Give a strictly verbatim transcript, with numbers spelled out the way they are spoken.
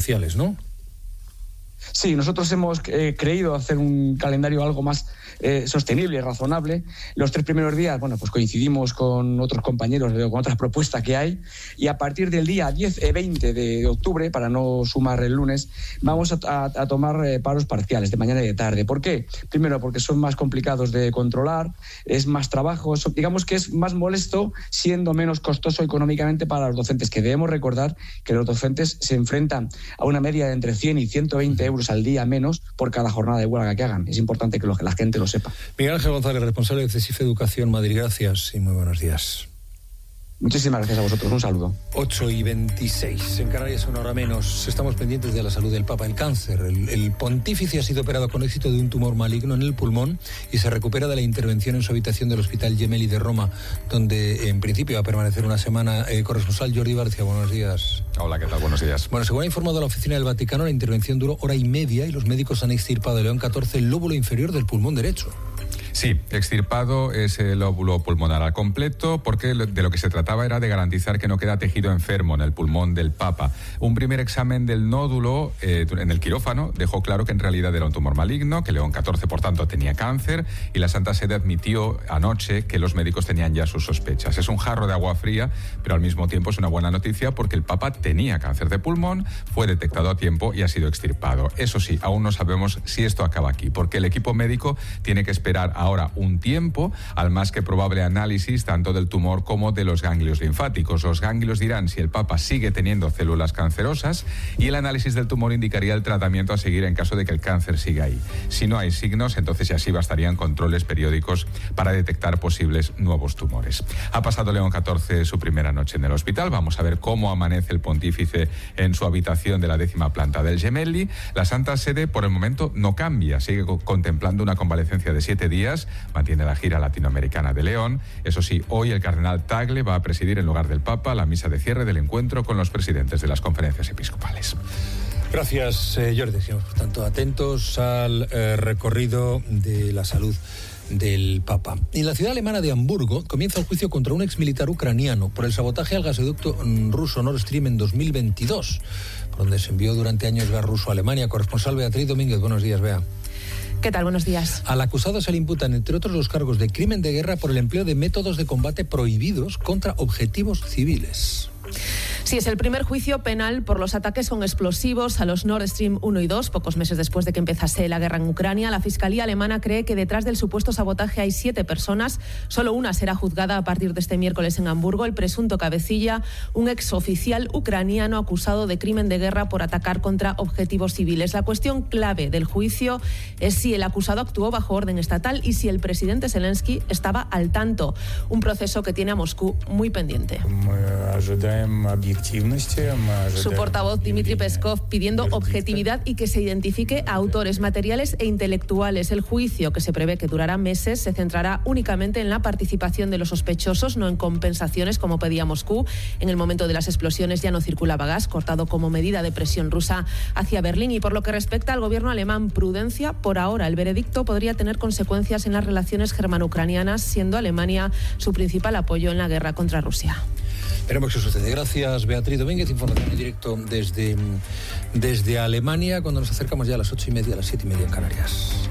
parciales, ¿no? Sí, nosotros hemos eh, creído hacer un calendario algo más eh, sostenible y razonable. Los tres primeros días, bueno, pues coincidimos con otros compañeros, con otras propuestas que hay, y a partir del día diez y veinte de octubre, para no sumar el lunes, vamos a, a, a tomar eh, paros parciales de mañana y de tarde. ¿Por qué? Primero, porque son más complicados de controlar, es más trabajo, son, digamos que es más molesto, siendo menos costoso económicamente para los docentes, que debemos recordar que los docentes se enfrentan a una media de entre cien y ciento veinte euros al día menos por cada jornada de huelga que hagan. Es importante que, lo, que la gente lo sepa. Miguel Ángel González, responsable de CESIF Educación Madrid, gracias y muy buenos días. Muchísimas gracias a vosotros, un saludo. ocho y veintiséis, en Canarias una hora menos. Estamos pendientes de la salud del Papa. El cáncer, el, el pontífice ha sido operado con éxito de un tumor maligno en el pulmón y se recupera de la intervención en su habitación del Hospital Gemelli de Roma, donde en principio va a permanecer una semana. Eh, corresponsal Jordi Barcia, buenos días. Hola, ¿qué tal? Buenos días. Bueno, según ha informado la Oficina del Vaticano, la intervención duró hora y media y los médicos han extirpado de León catorce el lóbulo inferior del pulmón derecho. Sí, extirpado ese lóbulo pulmonar al completo, porque de lo que se trataba era de garantizar que no queda tejido enfermo en el pulmón del Papa. Un primer examen del nódulo eh, en el quirófano dejó claro que en realidad era un tumor maligno, que León catorce, por tanto, tenía cáncer, y la Santa Sede admitió anoche que los médicos tenían ya sus sospechas. Es un jarro de agua fría, pero al mismo tiempo es una buena noticia porque el Papa tenía cáncer de pulmón, fue detectado a tiempo y ha sido extirpado. Eso sí, aún no sabemos si esto acaba aquí, porque el equipo médico tiene que esperar a ahora un tiempo al más que probable análisis tanto del tumor como de los ganglios linfáticos. Los ganglios dirán si el Papa sigue teniendo células cancerosas y el análisis del tumor indicaría el tratamiento a seguir en caso de que el cáncer siga ahí. Si no hay signos, entonces ya sí bastarían controles periódicos para detectar posibles nuevos tumores. Ha pasado León catorce su primera noche en el hospital. Vamos a ver cómo amanece el pontífice en su habitación de la décima planta del Gemelli. La Santa Sede por el momento no cambia, sigue contemplando una convalecencia de siete días. Mantiene la gira latinoamericana de León. Eso sí, hoy el cardenal Tagle va a presidir en lugar del Papa la misa de cierre del encuentro con los presidentes de las conferencias episcopales. Gracias, eh, Jordi. Sigamos, por tanto, atentos al eh, recorrido de la salud del Papa. En la ciudad alemana de Hamburgo comienza el juicio contra un exmilitar ucraniano por el sabotaje al gasoducto ruso Nord Stream en dos mil veintidós, por donde se envió durante años gas ruso a Alemania. Corresponsal Beatriz Domínguez, buenos días, Bea. ¿Qué tal? Buenos días. Al acusado se le imputan, entre otros, los cargos de crimen de guerra por el empleo de métodos de combate prohibidos contra objetivos civiles. Sí, es el primer juicio penal por los ataques con explosivos a los Nord Stream uno y dos, pocos meses después de que empezase la guerra en Ucrania. La Fiscalía alemana cree que detrás del supuesto sabotaje hay siete personas. Solo una será juzgada a partir de este miércoles en Hamburgo. El presunto cabecilla, un exoficial ucraniano acusado de crimen de guerra por atacar contra objetivos civiles. La cuestión clave del juicio es si el acusado actuó bajo orden estatal y si el presidente Zelensky estaba al tanto. Un proceso que tiene a Moscú muy pendiente. Su portavoz Dmitry Peskov pidiendo objetividad y que se identifique a autores materiales e intelectuales. El juicio, que se prevé que durará meses, se centrará únicamente en la participación de los sospechosos, no en compensaciones como pedía Moscú. En el momento de las explosiones ya no circulaba gas, cortado como medida de presión rusa hacia Berlín. Y por lo que respecta al gobierno alemán, prudencia por ahora. El veredicto podría tener consecuencias en las relaciones germano-ucranianas, siendo Alemania su principal apoyo en la guerra contra Rusia. Veremos qué sucede. Gracias, Beatriz Domínguez. Información en directo desde, desde Alemania, cuando nos acercamos ya a las ocho y media, a las siete y media en Canarias.